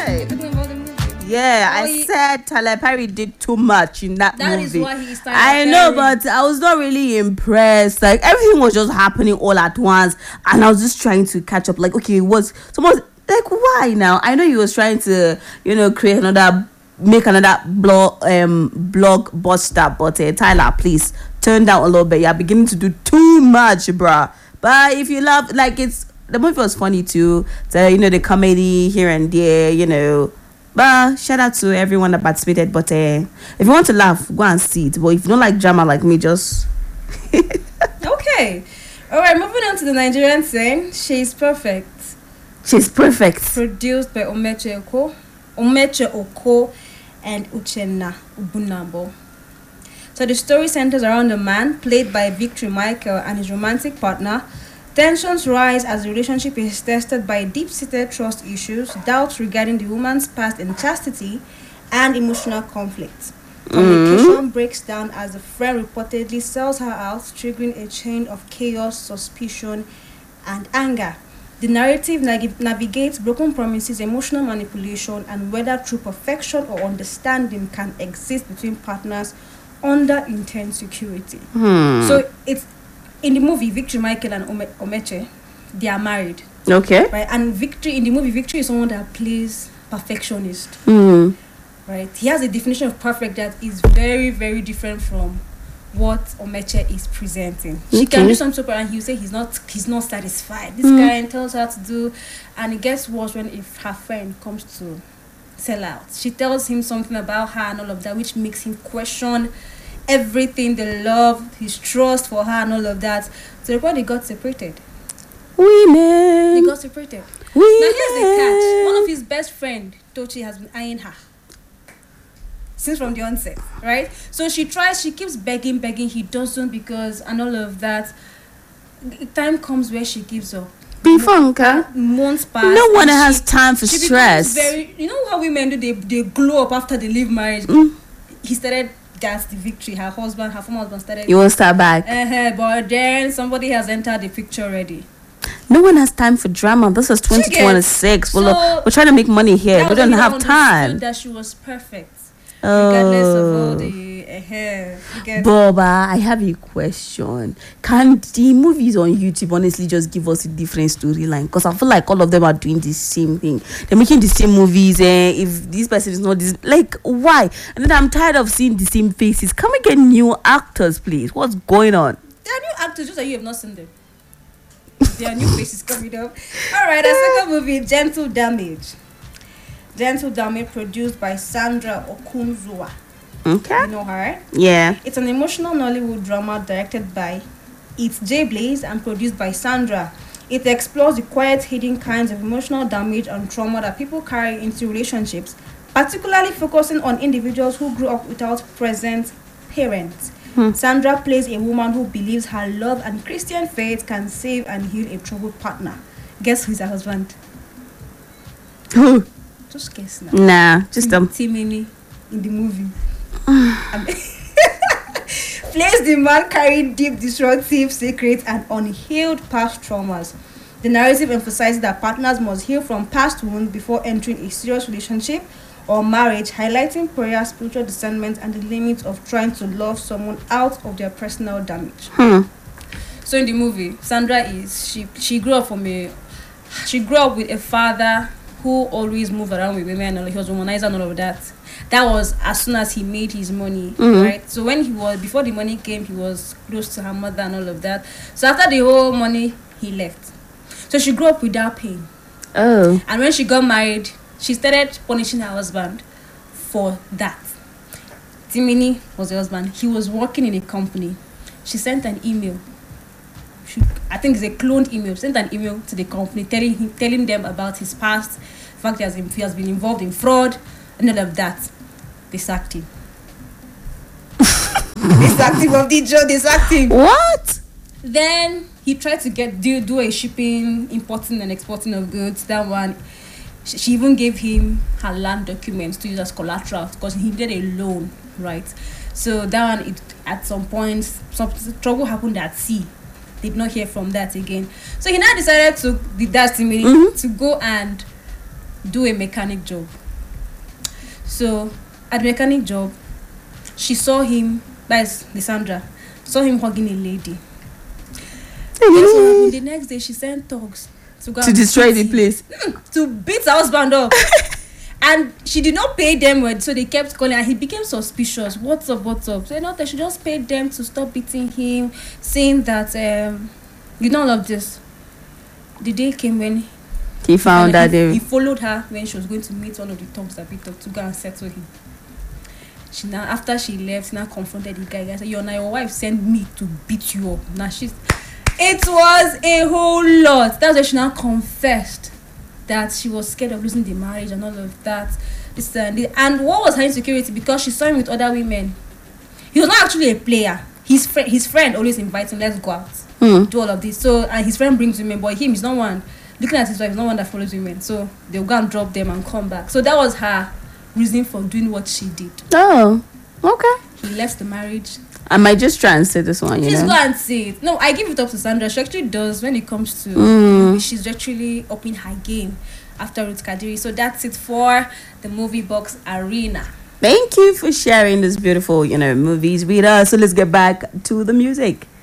You're talking about the movie. Yeah, I said Tyler Perry did too much in that movie. That is why he started. I know, but I was not really impressed. Like, everything was just happening all at once, and I was just trying to catch up. Like, okay, it was someone like, why now? I know he was trying to, make another blockbuster, but Tyler, please turn down a little bit. You're beginning to do too much, bruh. But if you love, like, the movie was funny too. So, the comedy here and there, But shout out to everyone that participated. But if you want to laugh, go and see it. But if you don't like drama like me, just Okay. All right, moving on to the Nigerian scene. She's Perfect. She's Perfect. Produced by Omeche Oko and Uchenna Ubunabo. So the story centers around a man played by Victor Michael and his romantic partner. Tensions rise as the relationship is tested by deep-seated trust issues, doubts regarding the woman's past in chastity, and emotional conflict. Communication breaks down as the friend reportedly sells her out, triggering a chain of chaos, suspicion, and anger. The narrative navigates broken promises, emotional manipulation, and whether true perfection or understanding can exist between partners under intense security. So it's in the movie, Victor Michael and Omeche, they are married. Okay. Right, and Victory in the movie, Victory is someone that plays perfectionist. Right, he has a definition of perfect that is very, very different from what Omeche is presenting. She can do some super, and he'll say he's not satisfied. This guy tells her to do, and it gets worse when if her friend comes to sell out. She tells him something about her and all of that, which makes him question everything, the love, his trust for her and all of that. So the point, they got separated. Women. They got separated. Now here's the catch. One of his best friend, Tochi, has been eyeing her since from the onset, right? So she keeps begging, he doesn't, because and all of that. Time comes where she gives up. Bifanka. Months pass. No one has time for stress. You know how women do? They glow up after they leave marriage. He started gas the Victory. Her former husband started. You won't start back. But then somebody has entered the picture already. No one has time for drama. This is 2026. We're trying to make money here. We don't have time. That she was perfect. Regardless of all the Boba, I have a question. Can the movies on YouTube honestly just give us a different storyline? Because I feel like all of them are doing the same thing. They're making the same movies. If this person is not this, like, why? And then I'm tired of seeing the same faces. Can we get new actors, please? What's going on? There are new actors, just that you have not seen them. There are new faces coming up. Alright, our second movie, Gentle Damage. Gentle Damage, produced by Sandra Okunzua. Okay. You know her? Yeah. It's an emotional Nollywood drama directed by It's J Blaze and produced by Sandra. It explores the quiet, hidden kinds of emotional damage and trauma that people carry into relationships, particularly focusing on individuals who grew up without present parents. Sandra plays a woman who believes her love and Christian faith can save and heal a troubled partner. Guess who's her husband? Who? Just guess now. Nah, just Timini in the movie. Plays the man carrying deep, destructive secrets and unhealed past traumas. The narrative emphasizes that partners must heal from past wounds before entering a serious relationship or marriage, highlighting prayer, spiritual discernment, and the limits of trying to love someone out of their personal damage. So in the movie, Sandra she grew up with a father who always moved around with women, and he was a womanizer and all of that. That was as soon as he made his money, right? So before the money came, he was close to her mother and all of that. So after the whole money, he left. So she grew up without pain. Oh. And when she got married, she started punishing her husband for that. Timini was the husband. He was working in a company. She sent an email. I think it's a cloned email. Sent an email to the company telling them about his past, the fact that he has been involved in fraud, and all of that. They sacked him. They sacked him of the job. They sacked him. What? Then he tried to do a shipping, importing and exporting of goods. That one, she even gave him her land documents to use as collateral because he did a loan, right? So that one, at some point, some trouble happened at sea. Did not hear from that again. So he now decided to go and do a mechanic job. So at the mechanic job, she saw him, that's Lysandra, saw him hugging a lady. Guess what happened? The next day she sent thugs to go To destroy the place. to beat her husband up. And she did not pay them well, so they kept calling, and he became suspicious. What's up? So they should just pay them to stop beating him, saying that you know all of this. The day came when He found that he followed her when she was going to meet one of the thugs that beat up to go and settle him. She now, after she left, now confronted the guy. He said, your wife sent me to beat you up. Now it was a whole lot. That's why she now confessed that she was scared of losing the marriage and all of that. And what was her insecurity? Because she saw him with other women. He was not actually a player. His friend always invites him, let's go out, do all of this. So, and his friend brings women, but he's not one. Looking at his wife, he's not one that follows women. So they'll go and drop them and come back. So that was her reason for doing what she did. Oh, okay. He left the marriage. I might just try and say this one, Please go and see it. No, I give it up to Sandra. She actually does when it comes to she's actually upping her game after Ruth Kadiri. So that's it for the Movie Box Arena. Thank you for sharing this beautiful, movies with us. So let's get back to the music.